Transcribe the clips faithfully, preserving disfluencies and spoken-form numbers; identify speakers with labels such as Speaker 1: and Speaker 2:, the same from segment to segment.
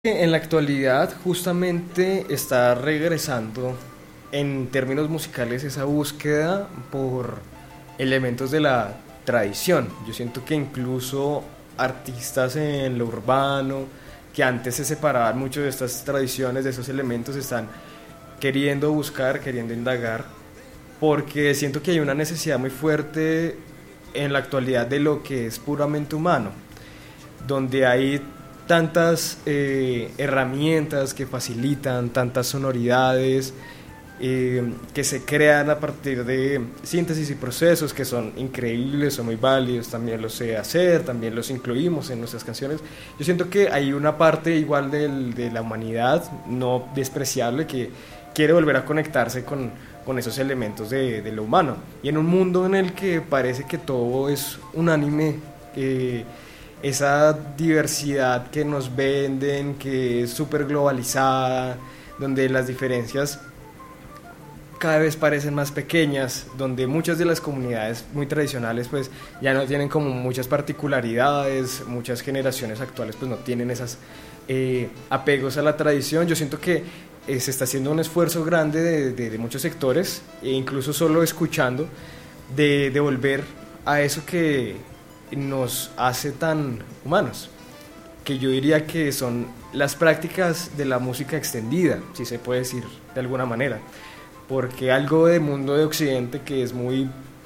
Speaker 1: En la actualidad justamente está regresando en términos musicales esa búsqueda por elementos de la tradición. Yo siento que incluso artistas en lo urbano, que antes se separaban mucho de estas tradiciones, de esos elementos, están queriendo buscar, queriendo indagar, porque siento que hay una necesidad muy fuerte en la actualidad de lo que es puramente humano, donde hay tantas eh, herramientas que facilitan, tantas sonoridades eh, que se crean a partir de síntesis y procesos que son increíbles, son muy válidos, también los sé hacer, también los incluimos en nuestras canciones. Yo siento que hay una parte igual del, de la humanidad, no despreciable, que quiere volver a conectarse con, con esos elementos de, de lo humano. Y en un mundo en el que parece que todo es unánime, eh, esa diversidad que nos venden, que es súper globalizada, donde las diferencias cada vez parecen más pequeñas, donde muchas de las comunidades muy tradicionales pues ya no tienen como muchas particularidades, muchas generaciones actuales pues no tienen esos eh, apegos a la tradición. Yo siento que eh, se está haciendo un esfuerzo grande de, de, de muchos sectores, e incluso solo escuchando, de, de volver a eso que nos hace tan humanos, que yo diría que son las prácticas de la música extendida, si se puede decir de alguna manera, porque algo del mundo de Occidente que es muy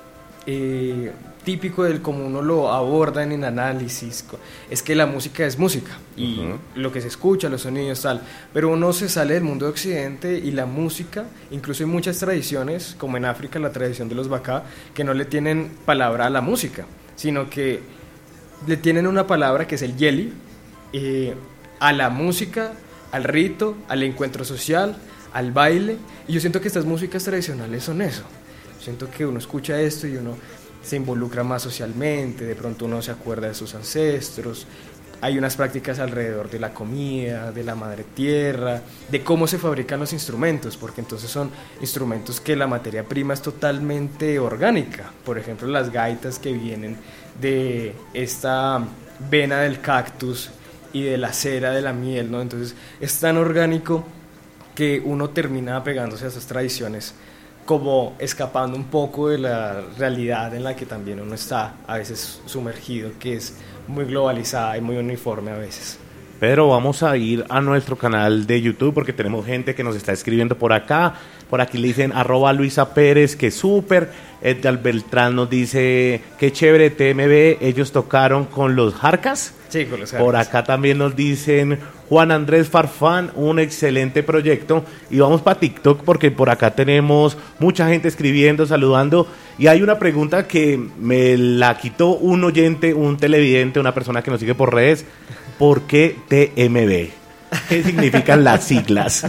Speaker 1: eh, típico del cómo uno lo aborda en el análisis, es que la música es música y uh-huh. lo que se escucha, los sonidos, tal, pero uno se sale del mundo de Occidente y la música, incluso hay muchas tradiciones, como en África la tradición de los Baka, que no le tienen palabra a la música, sino que le tienen una palabra que es el yeli, eh, a la música, al rito, al encuentro social, al baile, y yo siento que estas músicas tradicionales son eso. Yo siento que uno escucha esto y uno se involucra más socialmente, de pronto uno se acuerda de sus ancestros, hay unas prácticas alrededor de la comida, de la madre tierra, de cómo se fabrican los instrumentos, porque entonces son instrumentos que la materia prima es totalmente orgánica. Por ejemplo, las gaitas que vienen de esta vena del cactus y de la cera de la miel, ¿no? Entonces es tan orgánico que uno termina apegándose a esas tradiciones, como escapando un poco de la realidad en la que también uno está a veces sumergido, que es muy globalizada y muy uniforme a veces.
Speaker 2: Pero vamos a ir a nuestro canal de YouTube porque tenemos gente que nos está escribiendo por acá. Por aquí le dicen arroba Luisa Pérez, que súper. Edgar Beltrán nos dice que chévere T M B, ellos tocaron con los Jarcas.
Speaker 1: Sí, con los Jarcas.
Speaker 2: Por acá también nos dicen Juan Andrés Farfán, un excelente proyecto. Y vamos para TikTok porque por acá tenemos mucha gente escribiendo, saludando. Y hay una pregunta que me la quitó un oyente, un televidente, una persona que nos sigue por redes. ¿Por qué T M B? ¿Qué significan las siglas?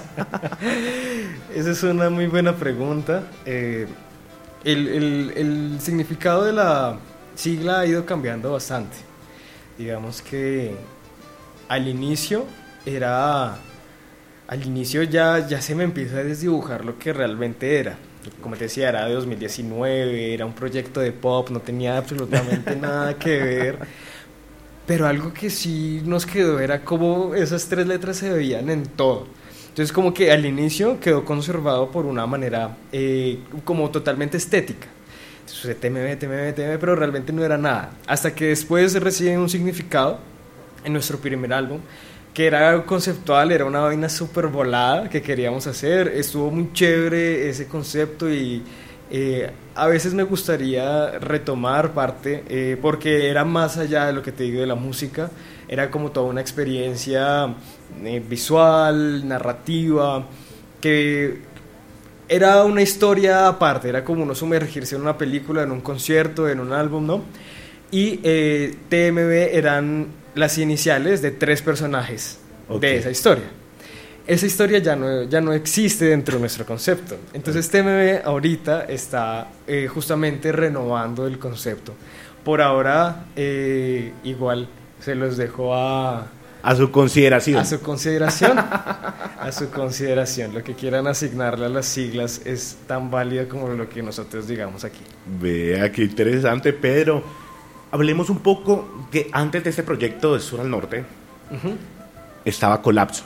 Speaker 1: Esa es una muy buena pregunta. Eh, el, el, el significado de la sigla ha ido cambiando bastante. Digamos que al inicio era... Al inicio ya, ya se me empieza a desdibujar lo que realmente era. Como te decía, era de dos mil diecinueve, era un proyecto de pop, no tenía absolutamente nada que ver. Pero algo que sí nos quedó era como esas tres letras se veían en todo. Entonces como que al inicio quedó conservado por una manera eh, como totalmente estética. Entonces T M B, T M B, T M B, pero realmente no era nada. Hasta que después recibe un significado en nuestro primer álbum, que era conceptual, era una vaina súper volada que queríamos hacer. Estuvo muy chévere ese concepto y... Eh, a veces me gustaría retomar parte eh, porque era más allá de lo que te digo de la música, era como toda una experiencia eh, visual, narrativa, que era una historia aparte, era como uno sumergirse en una película, en un concierto, en un álbum, ¿no? Y eh, T M B eran las iniciales de tres personajes okay. de esa historia. Esa historia ya no, ya no existe dentro de nuestro concepto. Entonces T M B ahorita está eh, justamente renovando el concepto. Por ahora, eh, igual se los dejo a...
Speaker 2: A su consideración.
Speaker 1: A su consideración. A su consideración. Lo que quieran asignarle a las siglas es tan válido como lo que nosotros digamos aquí.
Speaker 2: Vea, qué interesante, Pedro. Hablemos un poco que antes de este proyecto de Sur al Norte... Uh-huh. estaba Colapso.